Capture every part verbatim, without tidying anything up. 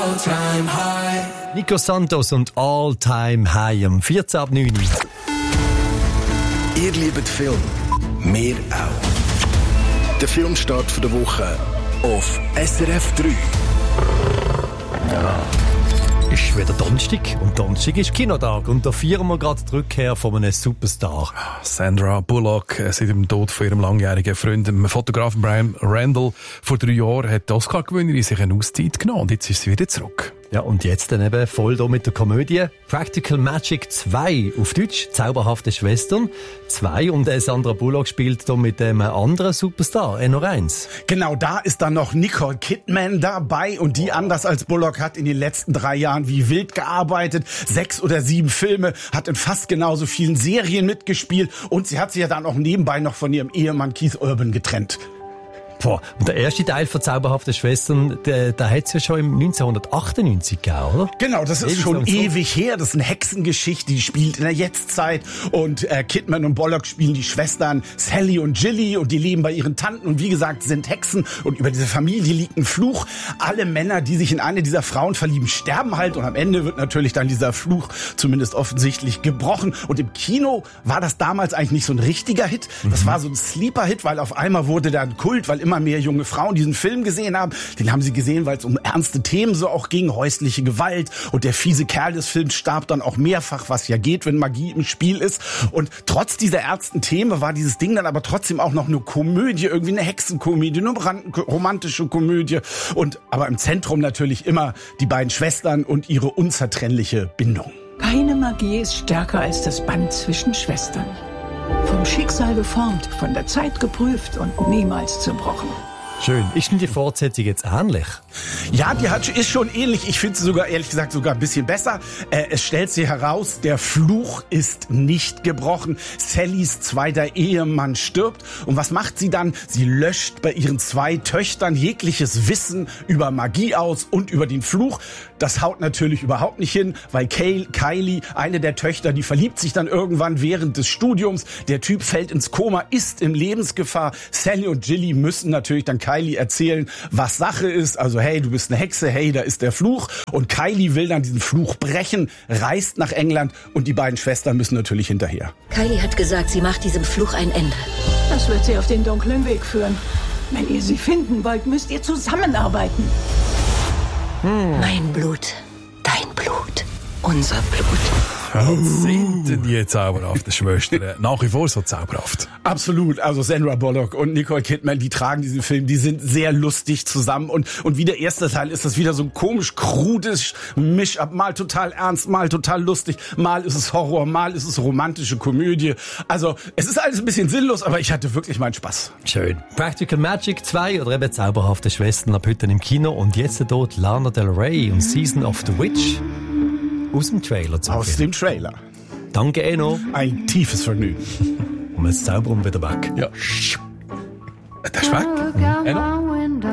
All Time High. Nico Santos und All Time High am vierzehn ab neun. Ihr liebt Film, wir auch. Der Filmstart der Woche auf S R F drei. Ja. Ist wieder Donnerstag und Donnerstag ist Kinotag und da feiern wir gerade die Rückkehr von einem Superstar. Sandra Bullock, seit dem Tod von ihrem langjährigen Freund, dem Fotografen Brian Randall, vor drei Jahren hat die Oscar-Gewinnerin sich eine Auszeit genommen und jetzt ist sie wieder zurück. Ja, und jetzt dann eben voll da mit der Komödie Practical Magic zwei, auf Deutsch zauberhafte Schwestern zwei, und Sandra Bullock spielt da mit dem anderen Superstar, N O eins. Genau, da ist dann noch Nicole Kidman dabei und die, anders als Bullock, hat in den letzten drei Jahren wie wild gearbeitet, sechs oder sieben Filme, hat in fast genauso vielen Serien mitgespielt und sie hat sich ja dann auch nebenbei noch von ihrem Ehemann Keith Urban getrennt. Boah. Und der erste Teil von Zauberhafte Schwestern, der, der hat es ja schon im neunzehnhundertachtundneunzig gegeben, oder? Genau, das ist schon ewig her. Das ist eine Hexengeschichte, die spielt in der Jetztzeit. Und äh, Kidman und Bullock spielen die Schwestern Sally und Gilly und die leben bei ihren Tanten und wie gesagt sind Hexen. Und über diese Familie liegt ein Fluch. Alle Männer, die sich in eine dieser Frauen verlieben, sterben halt. Und am Ende wird natürlich dann dieser Fluch zumindest offensichtlich gebrochen. Und im Kino war das damals eigentlich nicht so ein richtiger Hit. Das mhm. war so ein Sleeper-Hit, weil auf einmal wurde da ein Kult, weil immer immer mehr junge Frauen diesen Film gesehen haben. Den haben sie gesehen, weil es um ernste Themen so auch ging, häusliche Gewalt, und der fiese Kerl des Films starb dann auch mehrfach, was ja geht, wenn Magie im Spiel ist. Und trotz dieser ernsten Themen war dieses Ding dann aber trotzdem auch noch eine Komödie, irgendwie eine Hexenkomödie, eine romantische Komödie, und aber im Zentrum natürlich immer die beiden Schwestern und ihre unzertrennliche Bindung. Keine Magie ist stärker als das Band zwischen Schwestern. Vom Schicksal geformt, von der Zeit geprüft und niemals zerbrochen. Schön. Ist denn die Fortsetzung jetzt ähnlich? Ja, die hat, ist schon ähnlich. Ich finde sie sogar, ehrlich gesagt, sogar ein bisschen besser. Äh, es stellt sich heraus, der Fluch ist nicht gebrochen. Sallys zweiter Ehemann stirbt. Und was macht sie dann? Sie löscht bei ihren zwei Töchtern jegliches Wissen über Magie aus und über den Fluch. Das haut natürlich überhaupt nicht hin, weil Kay, Kylie, eine der Töchter, die verliebt sich dann irgendwann während des Studiums. Der Typ fällt ins Koma, ist in Lebensgefahr. Sally und Gilly müssen natürlich dann Kylie erzählen, was Sache ist. Also, hey, du bist eine Hexe, hey, da ist der Fluch. Und Kylie will dann diesen Fluch brechen, reist nach England und die beiden Schwestern müssen natürlich hinterher. Kylie hat gesagt, sie macht diesem Fluch ein Ende. Das wird sie auf den dunklen Weg führen. Wenn ihr sie finden wollt, müsst ihr zusammenarbeiten. Hm. Mein Blut, dein Blut, unser Blut. Was sind denn die zauberhaften Schwestern? Nach wie vor so zauberhaft. Absolut. Also Sandra Bullock und Nicole Kidman, die tragen diesen Film, die sind sehr lustig zusammen. Und, und wie der erste Teil ist das wieder so ein komisch krudes Misch-up. Mal total ernst, mal total lustig, mal ist es Horror, mal ist es romantische Komödie. Also es ist alles ein bisschen sinnlos, aber ich hatte wirklich meinen Spaß. Schön. Practical Magic zwei oder eben Zauberhafte Schwestern ab heute im Kino. Und jetzt dort Lana Del Rey und Season of the Witch. Aus dem Trailer zu Aus dem Trailer. Danke, Eno. Ein tiefes Vergnügen. Und jetzt Zauberum wieder weg. Ja. Der ist weg. Eno.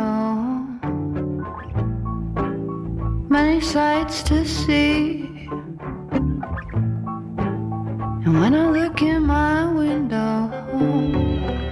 Many sights to see. And when I look in my window,